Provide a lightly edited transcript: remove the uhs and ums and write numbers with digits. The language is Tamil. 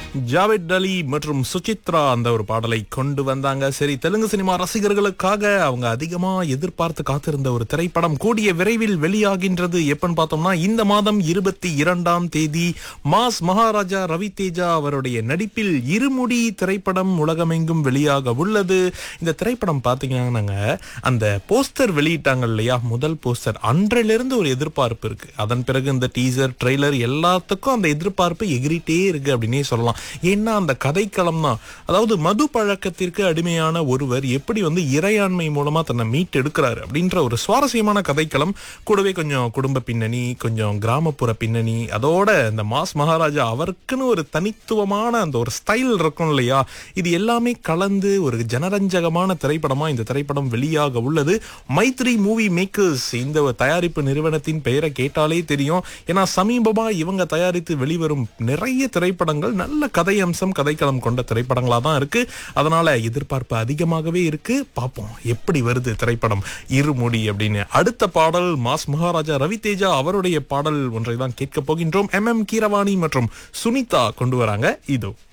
ஜாவேத் அலி மற்றும் சுசித்ரா அந்த ஒரு பாடலை கொண்டு வந்தாங்க. சரி, தெலுங்கு சினிமா ரசிகர்களுக்காக அவங்க அதிகமா எதிர்பார்த்து காத்திருந்த ஒரு திரைப்படம் கூடிய விரைவில் வெளியாகின்றது. எப்பன்னு பார்த்தோம்னா இந்த மாதம் 22ஆம் தேதி மாஸ் மகாராஜா ரவி தேஜா அவருடைய நடிப்பில் இருமுடி திரைப்படம் உலகமெங்கும் வெளியாக உள்ளது. இந்த திரைப்படம் பாத்தீங்கன்னா அந்த போஸ்டர் வெளியிட்டாங்க இல்லையா, முதல் போஸ்டர், அன்றிலிருந்து ஒரு எதிர்பார்ப்பு இருக்கு. அதன் பிறகு இந்த டீசர் ட்ரெய்லர் எல்லாத்துக்கும் அந்த எதிர்பார்ப்பு எகிரிட்டே இருக்கு அப்படின்னே சொல்லலாம். ஏன்னா அந்த கதைக்களம் தான், அதாவது மது பழக்கத்திற்கு அடிமையான ஒருவர் எப்படி இறையாண்மை மூலமா தன்னை மீட்டு எடுக்கிறாரு அப்படின்ற ஒரு சுவாரஸ்யமான கதைக்களம். கூடவே கொஞ்சம் குடும்ப பின்னணி, கொஞ்சம் கிராமப்புற பின்னணி, அதோட இந்த மாஸ் மகாராஜா அவருக்குன்னு ஒரு தனித்துவமான அந்த ஒரு ஸ்டைல் இருக்கும் இல்லையா, இது எல்லாமே கலந்து ஒரு ஜனரஞ்சகமான திரைப்படமா இந்த திரைப்படம் வெளியாக உள்ளது. மைத்ரி மூவி மேக்கர்ஸ் இந்த தயாரிப்பு நிறுவனத்தின் பெயரை கேட்டாலே தெரியும். ஏன்னா சமீபமா இவங்க தயாரித்து வெளிவரும் நிறைய திரைப்படங்கள் நல்ல கதை அம்சம், கதைக்களம் கொண்ட திரைப்படங்களா தான் இருக்கு. அதனால எதிர்பார்ப்பு அதிகமாகவே இருக்கு. பாப்போம் எப்படி வருது திரைப்படம் இருமுடி அப்படின்னு. அடுத்த பாடல் மாஸ் மகாராஜா ரவி தேஜா அவருடைய பாடல் ஒன்றை தான் கேட்க போகின்றோம். MM கீரவாணி மற்றும் சுனிதா கொண்டு வராங்க. இதோ